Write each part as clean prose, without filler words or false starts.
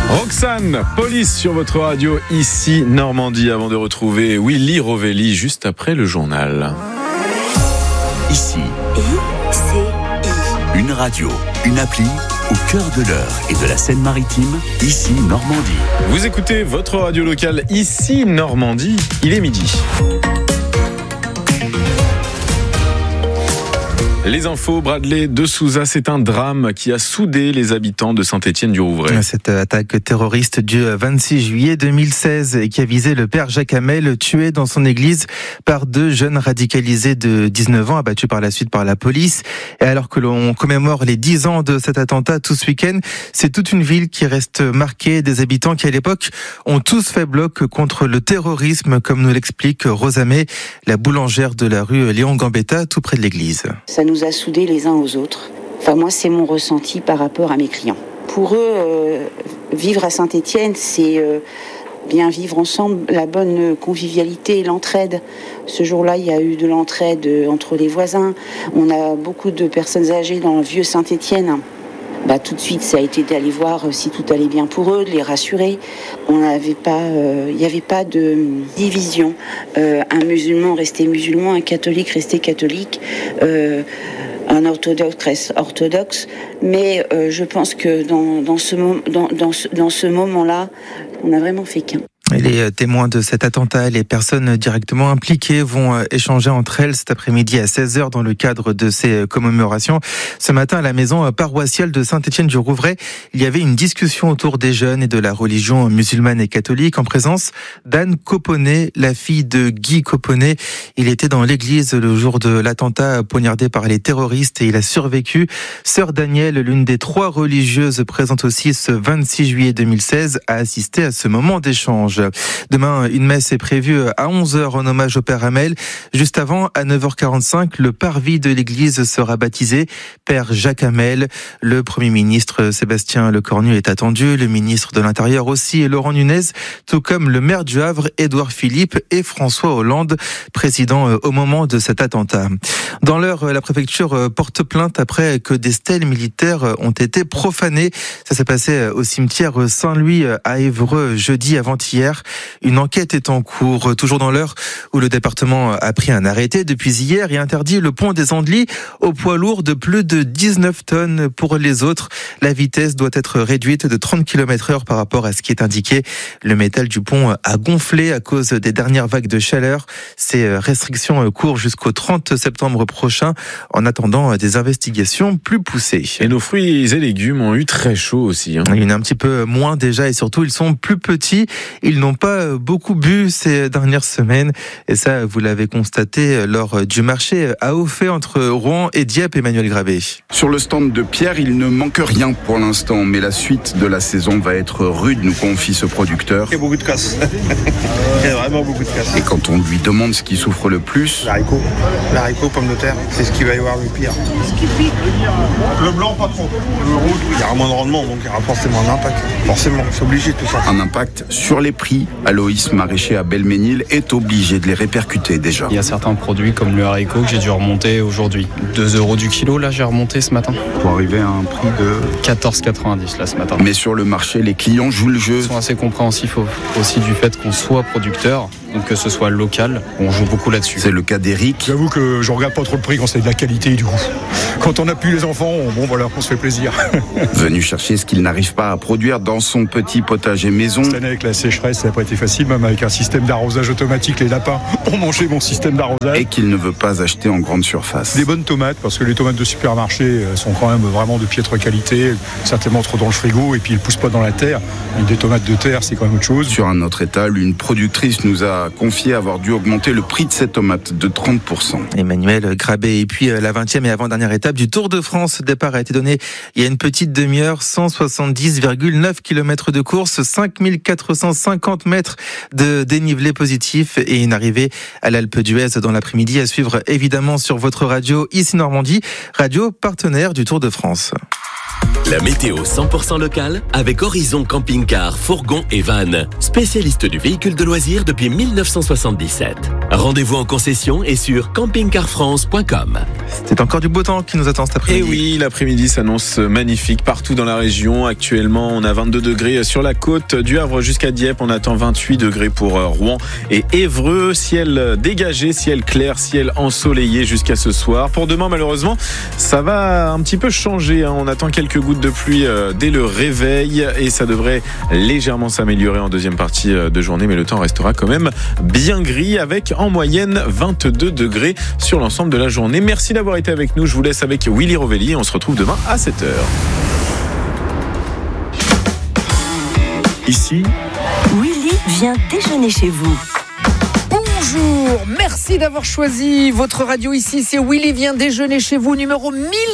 Roxane, Police sur votre radio, ici Normandie, avant de retrouver Willy Rovelli juste après le journal. Ici, une radio, une appli au cœur de l'Eure et de la Seine-Maritime, ici Normandie. Vous écoutez votre radio locale, ici Normandie, il est midi. Les infos, Bradley de Souza, c'est un drame qui a soudé les habitants de Saint-Étienne-du-Rouvray. Cette attaque terroriste du 26 juillet 2016 et qui a visé le père Jacques Hamel, tué dans son église par deux jeunes radicalisés de 19 ans, abattus par la suite par la police. Et alors que l'on commémore les 10 ans de cet attentat tout ce week-end, c'est toute une ville qui reste marquée, des habitants qui à l'époque ont tous fait bloc contre le terrorisme, comme nous l'explique Rosa May, la boulangère de la rue Léon Gambetta, tout près de l'église. Ça nous a soudés les uns aux autres. Enfin, moi, c'est mon ressenti par rapport à mes clients. Pour eux, vivre à Saint-Étienne, c'est bien vivre ensemble, la bonne convivialité et l'entraide. Ce jour-là, il y a eu de l'entraide entre les voisins. On a beaucoup de personnes âgées dans le vieux Saint-Étienne. Tout de suite, ça a été d'aller voir si tout allait bien pour eux, de les rassurer. Il n'y avait pas de division. Un musulman restait musulman, un catholique restait catholique, un orthodoxe reste orthodoxe. Mais je pense que dans ce moment-là, on a vraiment fait qu'un. Les témoins de cet attentat, les personnes directement impliquées vont échanger entre elles cet après-midi à 16h dans le cadre de ces commémorations. Ce matin, à la maison paroissiale de Saint-Étienne-du-Rouvray, il y avait une discussion autour des jeunes et de la religion musulmane et catholique en présence d'Anne Coponnet, la fille de Guy Coponnet. Il était dans l'église le jour de l'attentat, poignardé par les terroristes, et il a survécu. Sœur Danielle, l'une des 3 religieuses présentes aussi ce 26 juillet 2016, a assisté à ce moment d'échange. Demain, une messe est prévue à 11h en hommage au Père Hamel. Juste avant, à 9h45, le parvis de l'église sera baptisé Père Jacques Hamel. Le Premier ministre Sébastien Lecornu est attendu, le ministre de l'Intérieur aussi, et Laurent Nunez, tout comme le maire du Havre, Édouard Philippe, et François Hollande, président au moment de cet attentat. Dans l'heure, la préfecture porte plainte après que des stèles militaires ont été profanées. Ça s'est passé au cimetière Saint-Louis à Évreux jeudi avant-hier. Une enquête est en cours, toujours dans l'heure où le département a pris un arrêté depuis hier et interdit le pont des Andelys aux poids lourds de plus de 19 tonnes. Pour les autres, la vitesse doit être réduite de 30 km/h par rapport à ce qui est indiqué. Le métal du pont a gonflé à cause des dernières vagues de chaleur. Ces restrictions courent jusqu'au 30 septembre prochain en attendant des investigations plus poussées. Et nos fruits et légumes ont eu très chaud aussi. Il y en a un petit peu moins déjà et surtout ils sont plus petits. Ils n'ont pas beaucoup bu ces dernières semaines et ça, vous l'avez constaté lors du marché à Auffay entre Rouen et Dieppe, Emmanuel Grabé. Sur le stand de Pierre, il ne manque rien pour l'instant, mais la suite de la saison va être rude, nous confie ce producteur. Il y a beaucoup de casse. Il y a vraiment beaucoup de casse. Et quand on lui demande ce qui souffre le plus... L'haricot, pommes de terre, c'est ce qui va y avoir le pire. Le blanc, pas trop. Le rouge, il y aura moins de rendement, donc il y aura forcément un impact. Forcément, c'est obligé tout ça. Un impact sur les prix. Aloïs, maraîcher à Belménil, est obligé de les répercuter déjà. Il y a certains produits comme le haricot que j'ai dû remonter aujourd'hui. 2 € du kilo, là j'ai remonté ce matin. Pour arriver à un prix de 14,90 là ce matin. Mais sur le marché, les clients jouent le jeu. Ils sont assez compréhensifs aussi du fait qu'on soit producteur, donc que ce soit local, on joue beaucoup là-dessus. C'est le cas d'Éric. J'avoue que je regarde pas trop le prix quand c'est de la qualité et du goût. Quand on appuie les enfants, on se fait plaisir. Venu chercher ce qu'il n'arrive pas à produire dans son petit potager maison. Cette année avec la sécheresse, ça n'a pas été facile, même avec un système d'arrosage automatique, les lapins ont mangé mon système d'arrosage. Et qu'il ne veut pas acheter en grande surface. Des bonnes tomates, parce que les tomates de supermarché sont quand même vraiment de piètre qualité, certainement trop dans le frigo, et puis ils ne poussent pas dans la terre. Et des tomates de terre, c'est quand même autre chose. Sur un autre étal, une productrice nous a confié avoir dû augmenter le prix de ses tomates de 30%. Emmanuel Grabé. Et puis la 20e et avant-dernière étape du Tour de France. Le départ a été donné il y a une petite demi-heure, 170,9 km de course, 5450 mètres de dénivelé positif et une arrivée à l'Alpe d'Huez dans l'après-midi à suivre évidemment sur votre radio ici Normandie, radio partenaire du Tour de France. La météo 100% locale avec Horizon Camping-Car, Fourgon et Van, spécialiste du véhicule de loisirs depuis 1977. Rendez-vous en concession et sur campingcarfrance.com. C'est encore du beau temps qui nous attend cet après-midi. Et oui, l'après-midi s'annonce magnifique partout dans la région. Actuellement, on a 22 degrés sur la côte du Havre jusqu'à Dieppe. On attend 28 degrés pour Rouen et Évreux. Ciel dégagé, ciel clair, ciel ensoleillé jusqu'à ce soir. Pour demain, malheureusement, ça va un petit peu changer. On attend quelques gouttes de pluie dès le réveil et ça devrait légèrement s'améliorer en deuxième partie de journée. Mais le temps restera quand même bien gris avec en moyenne 22 degrés sur l'ensemble de la journée. Merci d'avoir été avec nous. Je vous laisse avec Willy Rovelli et on se retrouve demain à 7h. Ici, Willy vient déjeuner chez vous. Bonjour, merci d'avoir choisi votre radio ici, c'est Willy vient déjeuner chez vous, numéro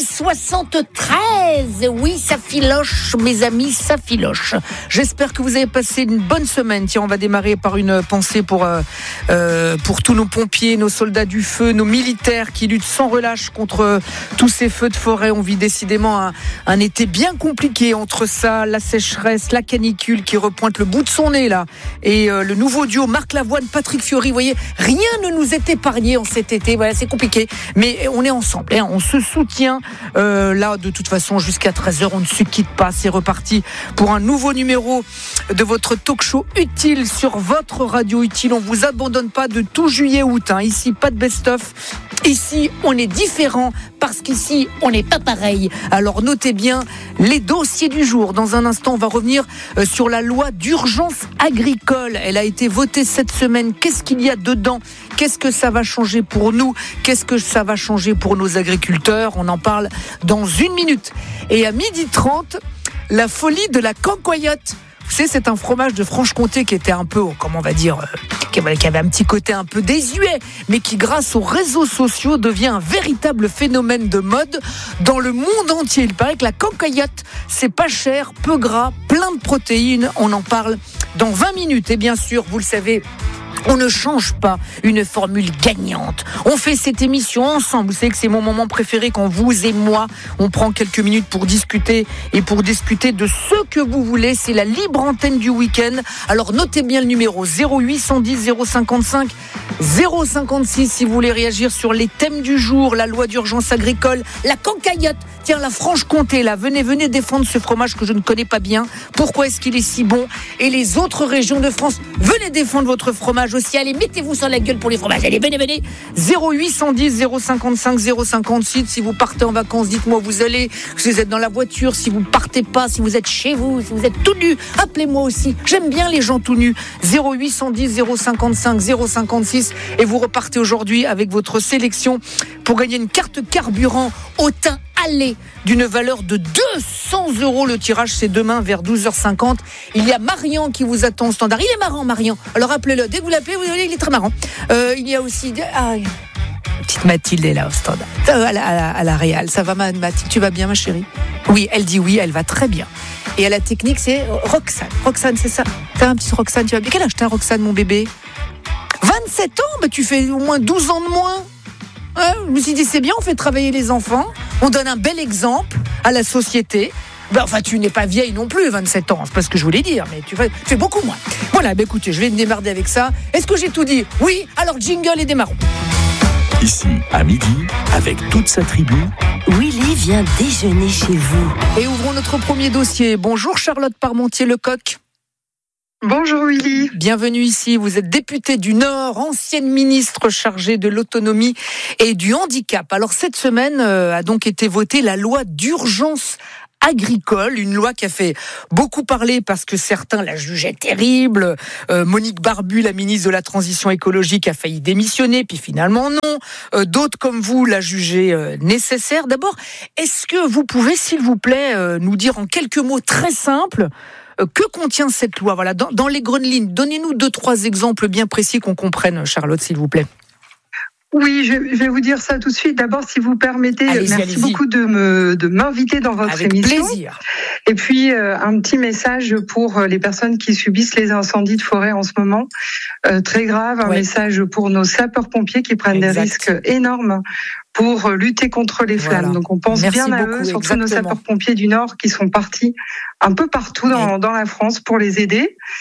1073. Oui, ça filoche, mes amis, ça filoche. J'espère que vous avez passé une bonne semaine. Tiens, on va démarrer par une pensée pour tous nos pompiers, nos soldats du feu, nos militaires qui luttent sans relâche contre tous ces feux de forêt. On vit décidément un été bien compliqué entre ça, la sécheresse, la canicule qui repointe le bout de son nez là, et le nouveau duo Marc Lavoine, Patrick Fiori. Vous voyez, rien ne nous est épargné en cet été. Voilà, c'est compliqué, mais on est ensemble, hein, on se soutient. Là, de toute façon, jusqu'à 13h, on ne se quitte pas. C'est reparti pour un nouveau numéro de votre talk show utile sur votre radio utile. On vous abandonne pas de tout juillet-août. Hein. Ici, pas de best-of. Ici, on est différent parce qu'ici, on n'est pas pareil. Alors, notez bien les dossiers du jour. Dans un instant, on va revenir sur la loi d'urgence agricole. Elle a été votée cette semaine. Qu'est-ce qu'il y a dedans ? Qu'est-ce que ça va changer pour nous ? Qu'est-ce que ça va changer pour nos agriculteurs ? On en parle dans une minute. Et à 12h30, la folie de la cancoyote. Vous savez, c'est un fromage de Franche-Comté qui était un peu, comment on va dire, qui avait un petit côté un peu désuet, mais qui, grâce aux réseaux sociaux, devient un véritable phénomène de mode dans le monde entier. Il paraît que la cancoyote, c'est pas cher, peu gras, plein de protéines. On en parle dans 20 minutes. Et bien sûr, vous le savez, on ne change pas une formule gagnante. On fait cette émission ensemble. Vous savez que c'est mon moment préféré quand vous et moi, on prend quelques minutes pour discuter et pour discuter de ce que vous voulez. C'est la libre antenne du week-end. Alors notez bien le numéro 0810 055 056 si vous voulez réagir sur les thèmes du jour, la loi d'urgence agricole, la cancoyote. Tiens, la Franche-Comté, là, venez défendre ce fromage que je ne connais pas bien. Pourquoi est-ce qu'il est si bon ? Et les autres régions de France, venez défendre votre fromage aussi. Allez, mettez-vous sur la gueule pour les fromages. Allez, venez. 0810 055 056. Si vous partez en vacances, dites-moi où vous allez. Si vous êtes dans la voiture, si vous ne partez pas, si vous êtes chez vous, si vous êtes tout nu, appelez-moi aussi. J'aime bien les gens tout nus. 0810 055 056. Et vous repartez aujourd'hui avec votre sélection pour gagner une carte carburant au thym Allez d'une valeur de 200 €. Le tirage, c'est demain vers 12h50. Il y a Marian qui vous attend au standard. Il est marrant, Marian. Alors appelez-le. Dès que vous l'appelez, vous allez, il est très marrant. Il y a aussi... petite Mathilde est là au standard. À la Réal. Ça va, Mathilde? Tu vas bien, ma chérie? Oui, elle dit oui, elle va très bien. Et à la technique, c'est Roxane. Roxane, c'est ça? T'as un petit Roxane, tu vas bien? Quel âge t'as, Roxane, mon bébé? 27 ans? Bah, tu fais au moins 12 ans de moins. Je me suis dit, c'est bien, on fait travailler les enfants, on donne un bel exemple à la société. Enfin, tu n'es pas vieille non plus, 27 ans, c'est pas ce que je voulais dire, mais tu fais beaucoup moins. Voilà, écoutez, je vais me démerder avec ça. Est-ce que j'ai tout dit? Oui, alors jingle et démarrons. Ici, à midi, avec toute sa tribu, Willy vient déjeuner chez vous. Et ouvrons notre premier dossier. Bonjour Charlotte Parmentier-Lecoq. Bonjour Willy. Bienvenue ici, vous êtes députée du Nord, ancienne ministre chargée de l'autonomie et du handicap. Alors cette semaine a donc été votée la loi d'urgence agricole, une loi qui a fait beaucoup parler parce que certains la jugeaient terrible. Monique Barbu, la ministre de la Transition écologique, a failli démissionner, puis finalement non. D'autres comme vous la jugeaient nécessaire. D'abord, est-ce que vous pouvez, s'il vous plaît, nous dire en quelques mots très simples que contient cette loi? Voilà, dans les grandes lignes, donnez-nous 2-3 exemples bien précis qu'on comprenne, Charlotte, s'il vous plaît. Oui, je vais vous dire ça tout de suite. D'abord, si vous permettez, merci beaucoup de m'inviter dans votre émission. Avec plaisir. Et puis, un petit message pour les personnes qui subissent les incendies de forêt en ce moment. Très grave, un message pour nos sapeurs-pompiers qui prennent des risques énormes pour lutter contre les flammes. Voilà. Donc, on pense bien à eux, surtout nos sapeurs-pompiers du Nord qui sont partis un peu partout dans la France pour les aider.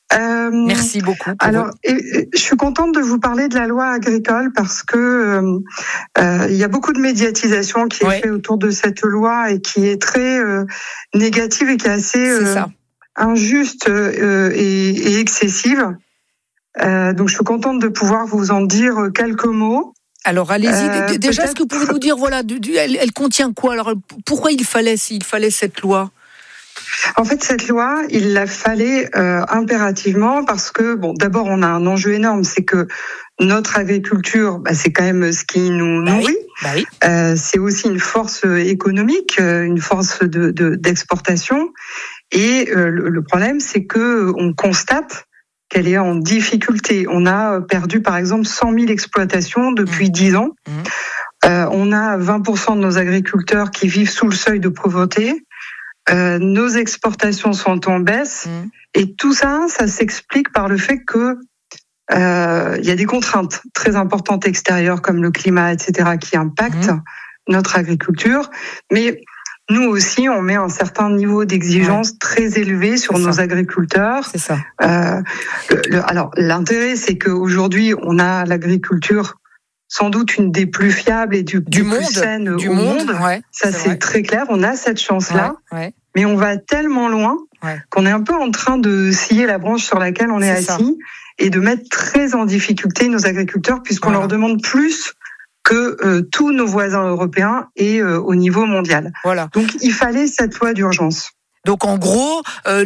Merci beaucoup. Alors, je suis contente de vous parler de la loi agricole parce que il y a beaucoup de médiatisation qui est faite autour de cette loi et qui est très négative et qui est assez injuste et excessive. Donc, je suis contente de pouvoir vous en dire quelques mots. Alors, allez-y. Déjà, est-ce que vous pouvez nous dire, elle contient quoi? Alors, pourquoi il fallait cette loi? En fait, cette loi, il la fallait impérativement parce que, d'abord, on a un enjeu énorme, c'est que notre agriculture, c'est quand même ce qui nous nourrit. Oui. C'est aussi une force économique, une force d'exportation. Et le problème, c'est que on constate qu'elle est en difficulté. On a perdu, par exemple, 100 000 exploitations depuis 10 ans. On a 20% de nos agriculteurs qui vivent sous le seuil de pauvreté. Nos exportations sont en baisse. Et tout ça, ça s'explique par le fait que il y a des contraintes très importantes extérieures comme le climat, etc., qui impactent notre agriculture. Mais nous aussi, on met un certain niveau d'exigence très élevé sur nos agriculteurs. C'est ça. Alors, l'intérêt, c'est qu'aujourd'hui, on a l'agriculture sans doute une des plus fiables et du plus saines au monde. Ça, c'est très clair. On a cette chance-là. Mais on va tellement loin qu'on est un peu en train de scier la branche sur laquelle on est assis et de mettre très en difficulté nos agriculteurs puisqu'on leur demande plus que tous nos voisins européens et au niveau mondial. Donc, il fallait cette loi d'urgence. Donc en gros,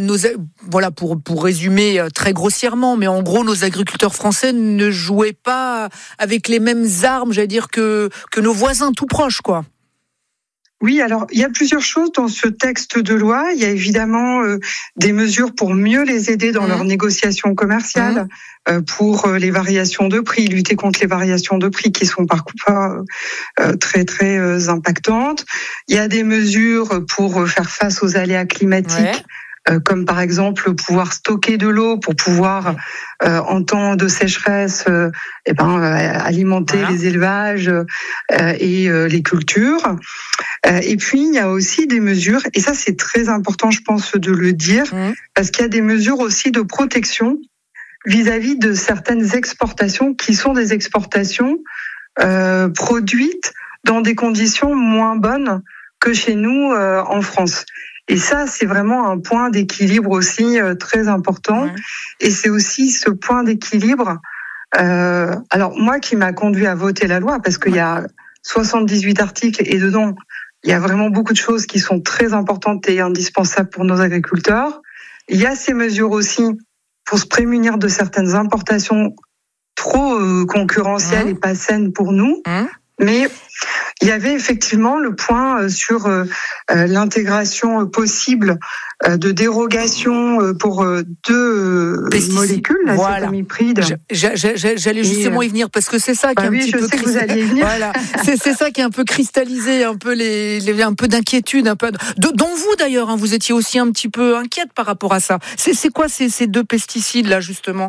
pour résumer très grossièrement, mais en gros, nos agriculteurs français ne jouaient pas avec les mêmes armes, j'allais dire, que nos voisins tout proches, quoi. Oui, alors il y a plusieurs choses dans ce texte de loi. Il y a évidemment des mesures pour mieux les aider dans leurs négociations commerciales, pour les variations de prix, lutter contre les variations de prix qui sont parfois très très impactantes. Il y a des mesures pour faire face aux aléas climatiques. Comme par exemple pouvoir stocker de l'eau pour pouvoir en temps de sécheresse alimenter les élevages et les cultures. Et puis il y a aussi des mesures, et ça c'est très important je pense de le dire, parce qu'il y a des mesures aussi de protection vis-à-vis de certaines exportations qui sont des exportations produites dans des conditions moins bonnes que chez nous en France. Et ça, c'est vraiment un point d'équilibre aussi très important. Et c'est aussi ce point d'équilibre, alors moi qui m'a conduit à voter la loi, parce qu'il y a 78 articles et dedans, il y a vraiment beaucoup de choses qui sont très importantes et indispensables pour nos agriculteurs. Il y a ces mesures aussi pour se prémunir de certaines importations trop concurrentielles et pas saines pour nous. Mais il y avait effectivement le point sur l'intégration possible de dérogation pour deux molécules, l'acétamipride. J'allais justement y venir parce que c'est ça qui est un petit peu cristallisé. C'est ça qui est un peu cristallisé, un peu un peu d'inquiétude, un peu dont vous d'ailleurs, vous étiez aussi un petit peu inquiète par rapport à ça. C'est quoi ces deux pesticides là justement?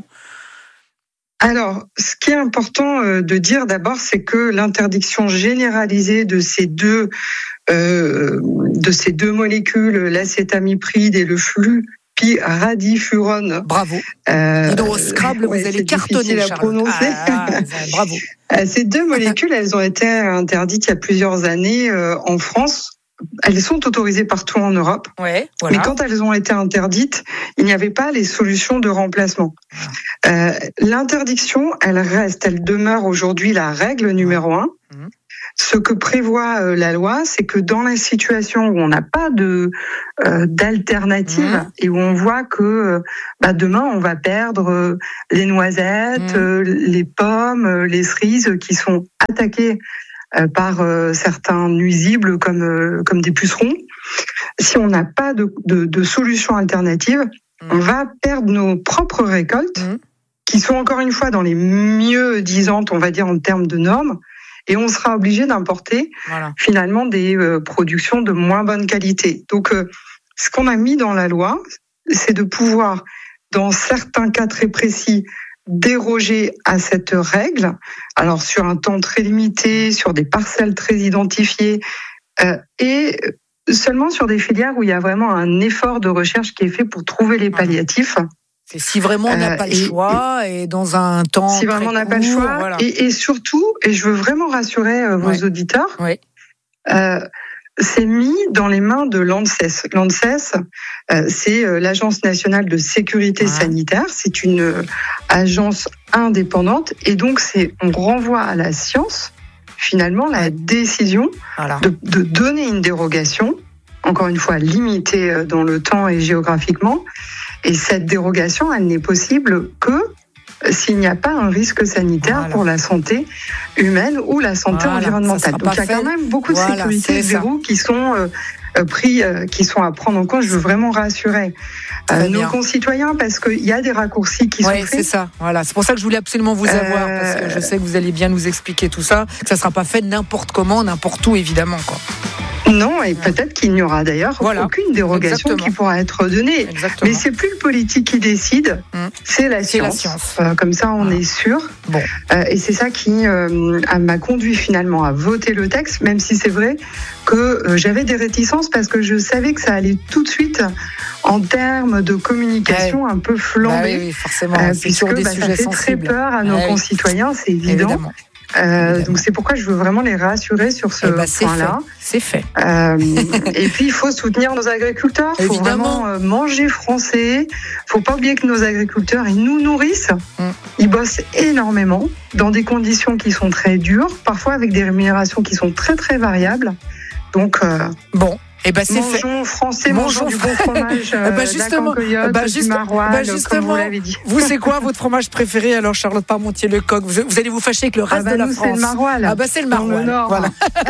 Alors, ce qui est important de dire d'abord, c'est que l'interdiction généralisée de ces deux molécules, l'acétamipride et le flupiradifurone. Bravo. Au Scrabble, vous allez cartonner, à prononcer. Bravo. Ces deux molécules, elles ont été interdites il y a plusieurs années en France. Elles sont autorisées partout en Europe, mais quand elles ont été interdites, il n'y avait pas les solutions de remplacement. L'interdiction, elle demeure aujourd'hui la règle numéro 1. Ce que prévoit la loi, c'est que dans la situation où on n'a pas d'alternative et où on voit que demain on va perdre les noisettes, les pommes, les cerises qui sont attaquées par certains nuisibles comme des pucerons. Si on n'a pas de solution alternative, on va perdre nos propres récoltes, qui sont encore une fois dans les mieux disantes, on va dire en termes de normes, et on sera obligé d'importer finalement des productions de moins bonne qualité. Donc, ce qu'on a mis dans la loi, c'est de pouvoir, dans certains cas très précis, déroger à cette règle, alors sur un temps très limité, sur des parcelles très identifiées, et seulement sur des filières où il y a vraiment un effort de recherche qui est fait pour trouver les palliatifs. C'est si vraiment on n'a pas le choix et dans un temps si vraiment on n'a pas le choix. Voilà. Et surtout, et je veux vraiment rassurer vos auditeurs, c'est mis dans les mains de l'ANSES. L'ANSES, c'est l'Agence nationale de sécurité sanitaire. C'est une agence indépendante et donc on renvoie à la science finalement la décision de donner une dérogation, encore une fois limitée dans le temps et géographiquement. Et cette dérogation, elle n'est possible que s'il n'y a pas un risque sanitaire pour la santé humaine ou la santé environnementale. Donc il y a quand même beaucoup de sécurité verrous qui sont qui sont à prendre en compte. Je veux vraiment rassurer nos concitoyens parce qu'il y a des raccourcis qui sont faits. C'est ça. Voilà, c'est pour ça que je voulais absolument vous avoir parce que je sais que vous allez bien nous expliquer tout ça. Que ça ne sera pas fait n'importe comment, n'importe où, évidemment, quoi. Non, et peut-être qu'il n'y aura d'ailleurs aucune dérogation qui pourra être donnée. Mais c'est plus le politique qui décide, c'est la science. Comme ça, on est sûr. Bon. Et c'est ça qui m'a conduit finalement à voter le texte, même si c'est vrai que j'avais des réticences parce que je savais que ça allait tout de suite en termes de communication un peu flamber. Oui, forcément. Puisque des sujets ça fait très peur à nos concitoyens, c'est évident. Évidemment. Donc c'est pourquoi je veux vraiment les rassurer sur ce point-là. C'est fait. Et puis il faut soutenir nos agriculteurs. Il faut vraiment manger français. Il ne faut pas oublier que nos agriculteurs, ils nous nourrissent. Ils bossent énormément dans des conditions qui sont très dures, parfois avec des rémunérations qui sont très très variables. Donc bon. C'est mangeons français, mangeons du bon fromage, justement, du maroilles, comme vous l'avez dit. Vous, c'est quoi votre fromage préféré alors, Charlotte Parmentier-Lecoq? Vous allez vous fâcher avec le reste de la France. C'est le maroilles. C'est le maroilles. Voilà.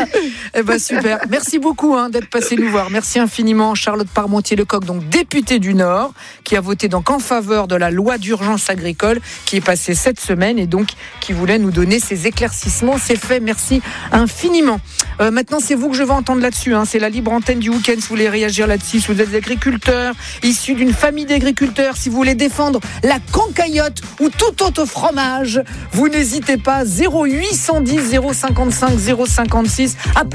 Super. Merci beaucoup d'être passé nous voir. Merci infiniment, Charlotte Parmentier-Lecoq, donc députée du Nord, qui a voté donc en faveur de la loi d'urgence agricole qui est passée cette semaine et donc qui voulait nous donner ses éclaircissements. C'est fait. Merci infiniment. Maintenant, c'est vous que je vais entendre là-dessus. C'est la libre antenne du week-end. Si vous voulez réagir là-dessus, si vous êtes agriculteur, issu d'une famille d'agriculteurs, si vous voulez défendre la cancaillotte ou tout autre fromage, vous n'hésitez pas. 0810 055 056. Appelez